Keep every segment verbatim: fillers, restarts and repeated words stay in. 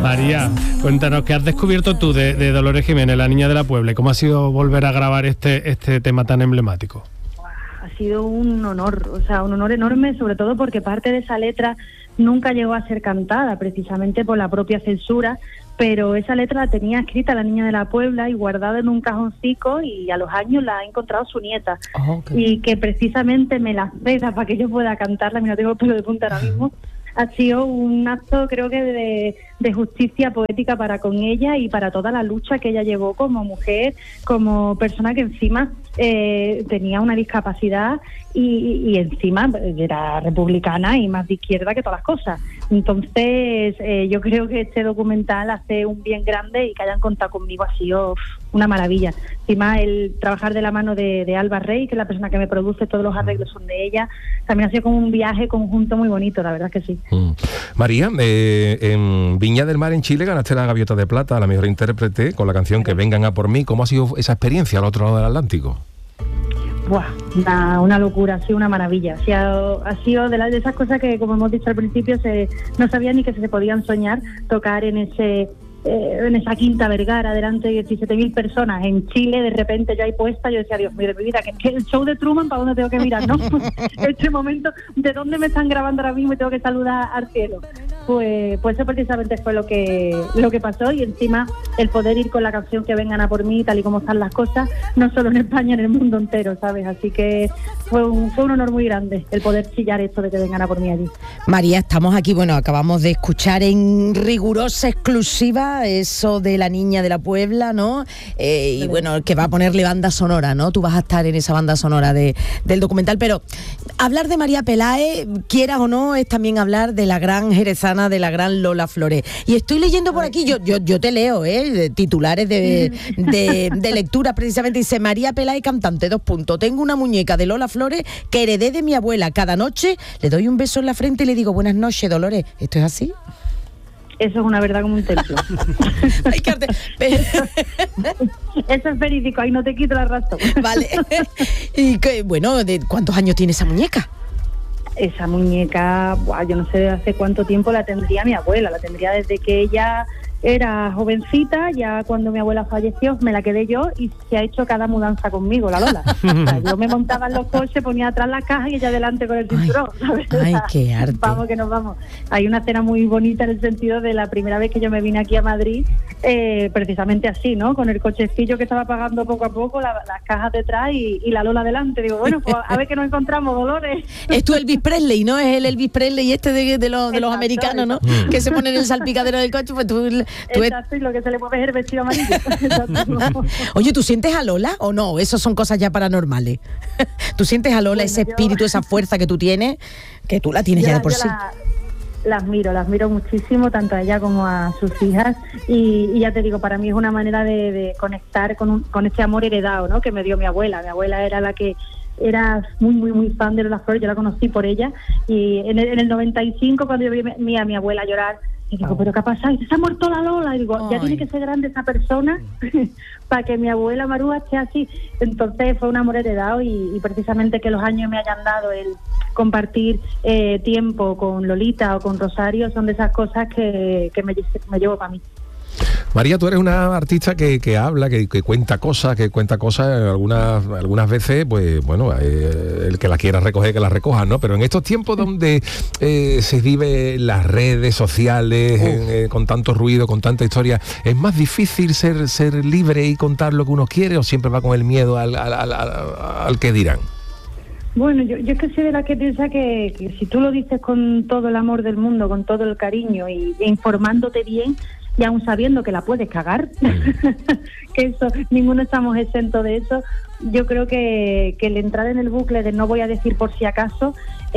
María, cuéntanos, ¿qué has descubierto tú de, de Dolores Jiménez, la niña de la Puebla? ¿Y cómo ha sido volver a grabar este, este tema tan emblemático? Ha sido un honor, o sea, un honor enorme, sobre todo porque parte de esa letra nunca llegó a ser cantada, precisamente por la propia censura, pero esa letra la tenía escrita la niña de la Puebla y guardada en un cajoncico, y a los años la ha encontrado su nieta. Oh, okay. Y que precisamente me la ceda para que yo pueda cantarla, mira, tengo el pelo de punta ahora mismo. Ha sido un acto, creo que de, de justicia poética para con ella y para toda la lucha que ella llevó como mujer, como persona que encima eh, tenía una discapacidad y, y encima era republicana y más de izquierda que todas las cosas. Entonces eh, yo creo que este documental hace un bien grande, y que hayan contado conmigo ha sido una maravilla. Encima el trabajar de la mano de, de Alba Rey, que es la persona que me produce, todos los arreglos son de ella, también ha sido como un viaje conjunto muy bonito, la verdad que sí. Mm. María, eh, en Viña del Mar en Chile ganaste la Gaviota de Plata a la mejor intérprete con la canción Que vengan a por mí. ¿Cómo ha sido esa experiencia al otro lado del Atlántico? Buah, una, una locura, ha sido una maravilla. Ha sido, ha sido de, las, de esas cosas que, como hemos dicho al principio, se, no sabía ni que se podían soñar, tocar en ese... Eh, en esa Quinta Vergara delante de diecisiete mil personas en Chile. De repente yo ahí puesta, yo decía, Dios mío de mi vida, que, que el show de Truman, ¿para dónde tengo que mirar? ¿No? Este momento, ¿de dónde me están grabando ahora mismo y tengo que saludar al cielo? Pues, pues eso precisamente fue lo que lo que pasó, y encima el poder ir con la canción Que vengan a por mí, tal y como están las cosas, no solo en España, en el mundo entero, ¿sabes? Así que fue un, fue un honor muy grande el poder chillar esto de Que vengan a por mí allí. María, estamos aquí, bueno, acabamos de escuchar en rigurosa exclusiva eso de la niña de la Puebla, ¿no? Eh, y bueno, que va a ponerle banda sonora, ¿no? Tú vas a estar en esa banda sonora de, del documental, pero hablar de María Peláez, quieras o no, es también hablar de la gran jerezana, de la gran Lola Flores. Y estoy leyendo por aquí, yo yo, yo te leo, ¿eh? De titulares de, de, de lectura, precisamente, dice María Peláez, cantante, dos puntos. Tengo una muñeca de Lola Flores que heredé de mi abuela. Cada noche le doy un beso en la frente y le digo, buenas noches, Dolores. ¿Esto es así? Eso es una verdad como un templo. Ay, Carte... Eso es verídico, ahí no te quito la razón. Vale. Y que, bueno, ¿de cuántos años tiene esa muñeca? Esa muñeca, buah, yo no sé hace cuánto tiempo la tendría mi abuela. La tendría desde que ella era jovencita. Ya cuando mi abuela falleció me la quedé yo, y se ha hecho cada mudanza conmigo, la Lola. O sea, yo me montaba en los coches, ponía atrás la caja y ella adelante con el cinturón, ¿sabes? Ay, qué arte. Vamos que nos vamos. Hay una escena muy bonita en el sentido de la primera vez que yo me vine aquí a Madrid, eh, precisamente así, ¿no? Con el cochecillo que estaba pagando poco a poco, la, las cajas detrás y, y la Lola adelante. Digo, bueno, pues a ver que nos encontramos, Dolores. Es tú Elvis Presley, ¿no? Es el Elvis Presley este de, de, los, de los exacto, americanos, ¿no? Exacto. Que se ponen en el salpicadero del coche, pues tú... tú exacto, y lo que se le mueve es el vestido amarillo. Oye, ¿tú sientes a Lola o no? Eso son cosas ya paranormales. ¿Tú sientes a Lola, bueno, ese espíritu, yo... esa fuerza que tú tienes, que tú la tienes yo, ya de por sí? La... Las miro, las miro muchísimo, tanto a ella como a sus hijas, y, y ya te digo, para mí es una manera de, de conectar con, un, con este amor heredado, ¿no? Que me dio mi abuela. Mi abuela era la que era muy, muy, muy fan de Lola Flores, yo la conocí por ella, y en el, en el noventa y cinco, cuando yo vi a mi abuela llorar, y digo, ¿pero qué ha pasado? Y dice, se ha muerto la Lola. Y digo, ay, ya tiene que ser grande esa persona para que mi abuela Marúa esté así. Entonces fue un amor heredado, y, y precisamente que los años me hayan dado el compartir eh, tiempo con Lolita o con Rosario son de esas cosas que, que me, me llevo para mí. María, tú eres una artista que, que habla, que, que cuenta cosas, que cuenta cosas, algunas algunas veces, pues bueno, eh, el que la quiera recoger, que la recoja, ¿no? Pero en estos tiempos donde eh, se vive las redes sociales, en, eh, con tanto ruido, con tanta historia, ¿es más difícil ser ser libre y contar lo que uno quiere, o siempre va con el miedo al, al, al, al, al que dirán? Bueno, yo, yo es que soy de la que piensa que, que si tú lo dices con todo el amor del mundo, con todo el cariño y, e informándote bien, y aún sabiendo que la puedes cagar, que eso, ninguno estamos exentos de eso, yo creo que, que el entrar en el bucle de no voy a decir por si acaso,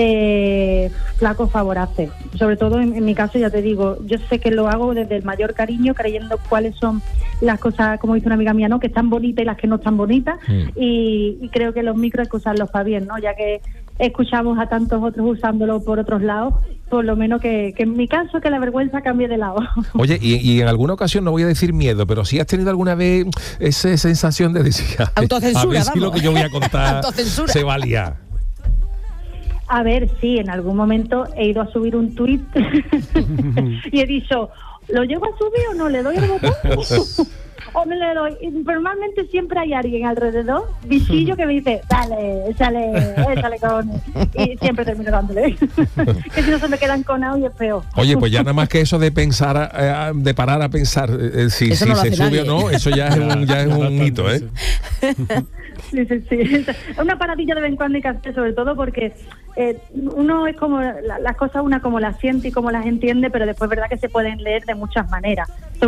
eh, flaco favor hace. Sobre todo en, en mi caso, ya te digo, yo sé que lo hago desde el mayor cariño, creyendo cuáles son las cosas, como dice una amiga mía, ¿no? Que están bonitas y las que no están bonitas, mm. y, y creo que los micros hay que usarlos para bien, ¿no? Ya que escuchamos a tantos otros usándolo por otros lados, por lo menos que, que en mi caso que la vergüenza cambie de lado. Oye, y, y en alguna ocasión, no voy a decir miedo, pero si has tenido alguna vez esa sensación de decir, autocensura, a ver si vamos. Lo que yo voy a contar se valía. A ver, sí, en algún momento he ido a subir un tuit y he dicho, ¿lo llego a subir o no? ¿Le doy el botón? O me le doy. Y normalmente siempre hay alguien alrededor, bichillo, que me dice, dale, échale, échale con... Y siempre termino dándole. Que si no se me quedan conados y es peor. Oye, pues ya nada más que eso de pensar, eh, de parar a pensar eh, si, si no se sube nadie. o no, eso ya es un, ya es un mito, ¿eh? Sí, sí, sí. Es una paradilla de vez en cuando hay que hacer, sobre todo porque eh, uno es como la- las cosas, una como las siente y como las entiende, pero después es verdad que se pueden leer de muchas maneras.